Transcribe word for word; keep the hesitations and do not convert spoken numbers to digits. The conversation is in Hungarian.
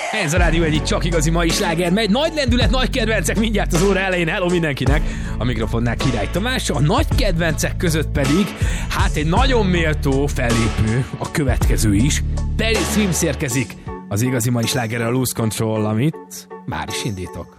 Ez a rádió egyik csak igazi mai sláger megy. Nagy lendület, nagy kedvencek mindjárt az óra elején. Hello mindenkinek! A mikrofonnál Király Tamás, a nagy kedvencek között pedig hát egy nagyon méltó fellépő, a következő is. Perry Swims érkezik az igazi mai slágerrel, a Lose Control, amit már is indítok.